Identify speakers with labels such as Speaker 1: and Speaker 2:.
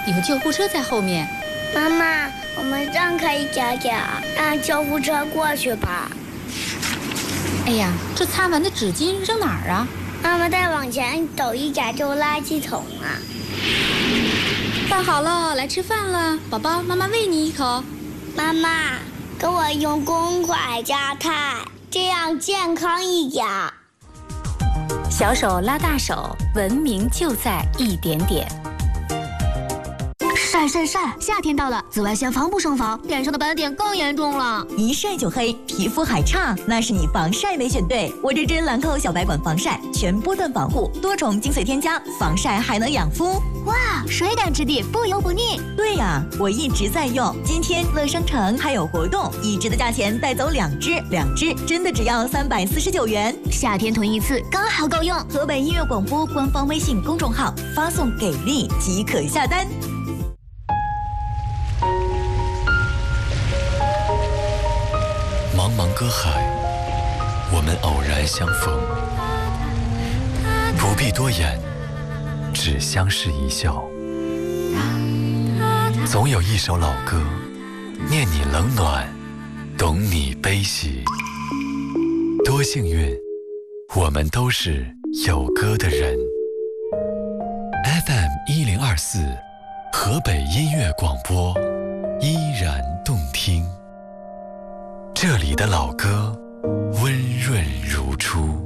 Speaker 1: 有救护车在后面。
Speaker 2: 妈妈，我们让开一点点，让救护车过去吧。
Speaker 1: 哎呀，这擦完的纸巾扔哪儿啊？
Speaker 2: 妈妈再往前走一点就垃圾桶了。
Speaker 1: 饭好了，来吃饭了，宝宝，妈妈喂你一口。
Speaker 2: 妈妈，给我用公筷夹菜，这样健康一点。
Speaker 1: 小手拉大手，文明就在一点点。
Speaker 3: 晒晒晒！夏天到了，紫外线防不胜防，脸上的斑点更严重了。
Speaker 4: 一晒就黑，皮肤还差，那是你防晒没选对。我这支兰蔻小白管防晒，全波段防护，多重精粹添加，防晒还能养肤。
Speaker 3: 哇，水感质地，不油不腻。
Speaker 4: 对呀，我一直在用。今天乐商城还有活动，一支的价钱带走2支，2支真的只要349元。
Speaker 3: 夏天囤一次刚好够用。
Speaker 4: 河北音乐广播官方微信公众号发送给力即可下单。
Speaker 5: 茫茫歌海，我们偶然相逢，不必多言，只相视一笑。总有一首老歌，念你冷暖，懂你悲喜。多幸运，我们都是有歌的人。FM1024，河北音乐广播，依然动听。这里的老歌温润如初。